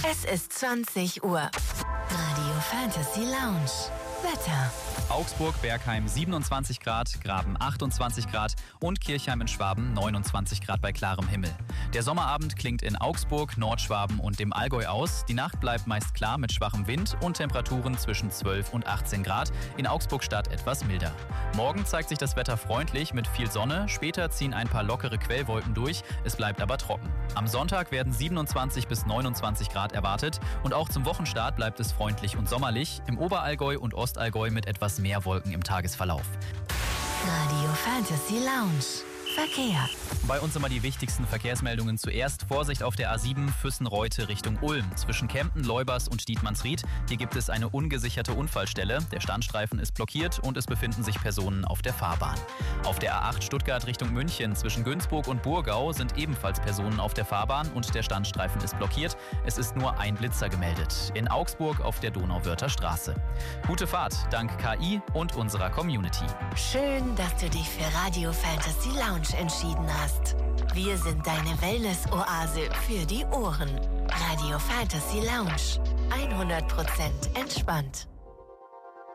Es ist 20 Uhr. Radio Fantasy Lounge. Wetter. Augsburg-Bergheim 27 Grad, Graben 28 Grad und Kirchheim in Schwaben 29 Grad bei klarem Himmel. Der Sommerabend klingt in Augsburg, Nordschwaben und dem Allgäu aus. Die Nacht bleibt meist klar mit schwachem Wind und Temperaturen zwischen 12 und 18 Grad. In Augsburg-Stadt etwas milder. Morgen zeigt sich das Wetter freundlich mit viel Sonne. Später ziehen ein paar lockere Quellwolken durch. Es bleibt aber trocken. Am Sonntag werden 27 bis 29 Grad erwartet. Und auch zum Wochenstart bleibt es freundlich und sommerlich. Im Oberallgäu und Ostallgäu mit etwas mehr Wolken im Tagesverlauf. Radio Fantasy Lounge. Verkehr. Bei uns immer die wichtigsten Verkehrsmeldungen zuerst. Vorsicht auf der A7 Füssen-Reute Richtung Ulm. Zwischen Kempten, Leubers und Dietmannsried. Hier gibt es eine ungesicherte Unfallstelle. Der Standstreifen ist blockiert und es befinden sich Personen auf der Fahrbahn. Auf der A8 Stuttgart Richtung München zwischen Günzburg und Burgau sind ebenfalls Personen auf der Fahrbahn und der Standstreifen ist blockiert. Es ist nur ein Blitzer gemeldet. In Augsburg auf der Donauwörther Straße. Gute Fahrt dank KI und unserer Community. Schön, dass du dich für Radio Fantasy Lounge entschieden hast. Wir sind deine Wellness-Oase für die Ohren. Radio Fantasy Lounge. 100% entspannt.